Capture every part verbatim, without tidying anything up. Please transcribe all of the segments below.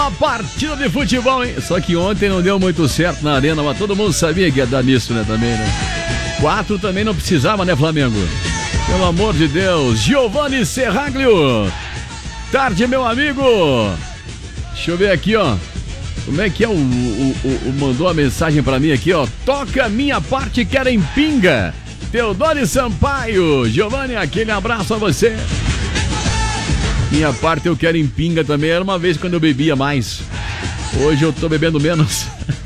A partida de futebol, hein? Só que ontem não deu muito certo na arena, mas todo mundo sabia que ia dar nisso, né? Também, né? Quatro também não precisava, né, Flamengo? Pelo amor de Deus. Giovanni Serraglio. Tarde, meu amigo. Deixa eu ver aqui, ó. Como é que é o, o, o, o mandou a mensagem pra mim aqui, ó. Toca minha parte, querem pinga. Teodoro Sampaio. Giovanni, aquele abraço a você. Minha parte eu quero em pinga também. Era uma vez quando eu bebia mais. Hoje eu tô bebendo menos.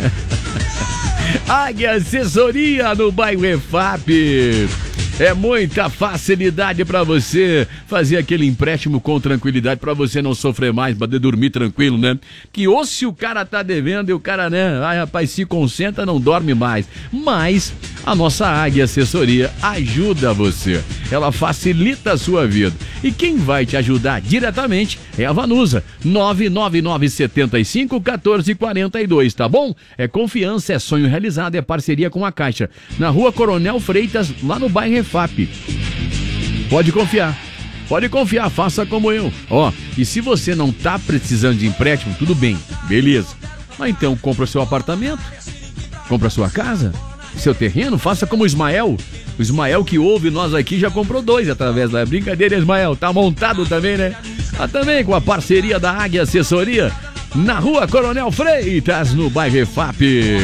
Águia Assessoria no bairro Refap. É muita facilidade para você fazer aquele empréstimo com tranquilidade, para você não sofrer mais, poder dormir tranquilo, né? Que ou se o cara tá devendo e o cara, né? Ai, rapaz, se concentra, não dorme mais. Mas a nossa Águia Assessoria ajuda você. Ela facilita a sua vida. E quem vai te ajudar diretamente é a Vanusa. nove nove nove sete cinco um quatro quatro dois, tá bom? É confiança, é sonho realizado, é parceria com a Caixa. Na rua Coronel Freitas, lá no bairro Refap. Pode confiar. Pode confiar, faça como eu. Ó, e se você não tá precisando de empréstimo, tudo bem, beleza. Mas então compra seu apartamento, compra sua casa, seu terreno, faça como o Ismael. O Ismael que ouve nós aqui já comprou dois através da brincadeira, Ismael. Tá montado também, né? Ah, também com a parceria da Águia Assessoria, na rua Coronel Freitas, no bairro Refap.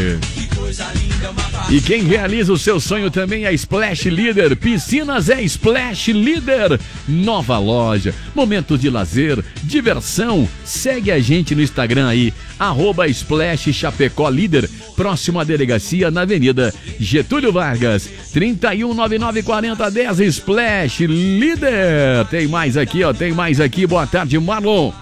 E quem realiza o seu sonho também é a Splash Leader. Piscinas é Splash Leader. Nova loja, momentos de lazer, diversão. Segue a gente no Instagram aí, arroba Splash Chapecó Líder, próximo à delegacia na Avenida Getúlio Vargas, trinta e um, noventa e nove, quarenta, dez, Splash Líder. Tem mais aqui, ó, tem mais aqui. Boa tarde, Marlon.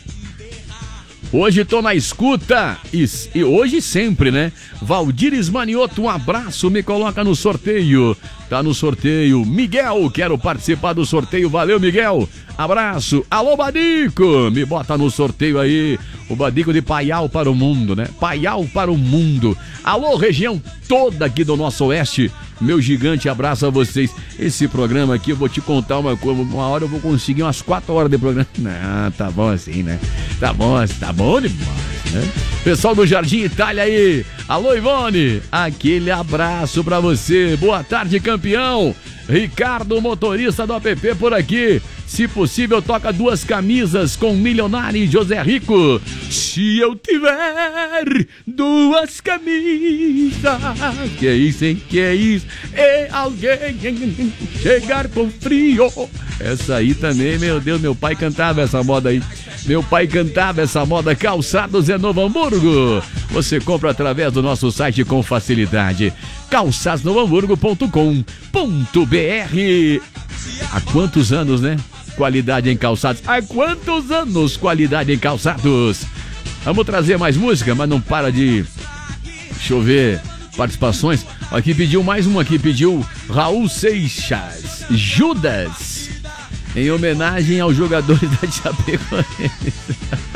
Hoje tô na escuta e, e hoje sempre, né? Valdires Manioto, um abraço, me coloca no sorteio. Tá no sorteio. Miguel, quero participar do sorteio. Valeu, Miguel. Abraço. Alô, Badico, me bota no sorteio aí. O Badico de Paial para o mundo, né? Paial para o mundo. Alô, região toda aqui do nosso oeste. Meu gigante abraço a vocês. Esse programa aqui, eu vou te contar uma coisa. Uma hora eu vou conseguir umas quatro horas de programa. Não, tá bom assim, né? Tá bom, tá bom demais, né? Pessoal do Jardim Itália aí. Alô, Ivone. Aquele abraço pra você. Boa tarde, campeão. Ricardo, motorista do app por aqui. Se possível, toca duas camisas com Milionário e José Rico. Se eu tiver duas camisas. Que é isso, hein? Que é isso? E alguém chegar com frio. Essa aí também, meu Deus, meu pai cantava essa moda aí. Meu pai cantava essa moda. Calçados é Novo Hamburgo. Você compra através do nosso site com facilidade. calçados novo hamburgo ponto com ponto br. Há quantos anos, né? Qualidade em calçados. Há quantos anos qualidade em calçados? Vamos trazer mais música, mas não para de chover participações. Aqui pediu mais uma, aqui pediu Raul Seixas, Judas, em homenagem aos jogadores da Chapecoense.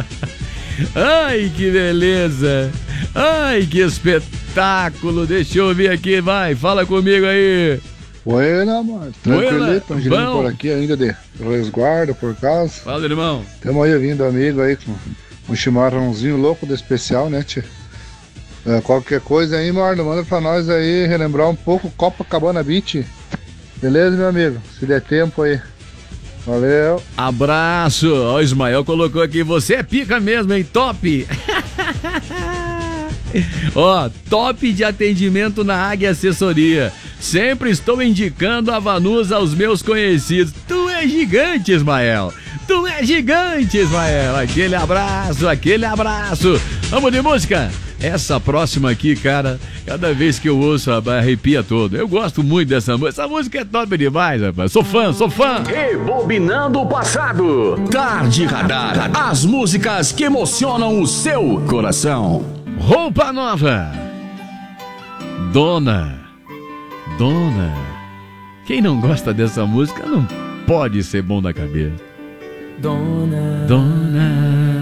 Ai, que beleza! Ai, que espetáculo! Deixa eu ouvir aqui, vai, fala comigo aí. Buena, mano. Tranquilito, Angelino por aqui ainda de resguardo por casa. Fala, irmão. Tamo aí vindo, amigo aí, com um chimarrãozinho louco de especial, né, tia? É, qualquer coisa aí, Marlon, manda pra nós aí relembrar um pouco Copacabana Beach. Beleza, meu amigo? Se der tempo aí. Valeu. Abraço. Ó, o Ismael colocou aqui, você é pica mesmo, hein? Top. Ó, top de atendimento na Águia Assessoria. Sempre estou indicando a Vanusa aos meus conhecidos. Tu é gigante, Ismael. Tu é gigante, Ismael. Aquele abraço, aquele abraço. Vamos de música? Essa próxima aqui, cara, cada vez que eu ouço, rapaz, arrepia todo. Eu gosto muito dessa música. Essa música é top demais, rapaz. Sou fã, sou fã. Rebobinando o passado. Tarde Radar. As músicas que emocionam o seu coração. Roupa nova. Dona. Dona. Quem não gosta dessa música não pode ser bom da cabeça. Dona. Dona.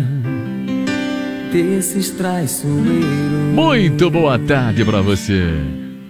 Desses traiçoeiros. Muito boa tarde pra você.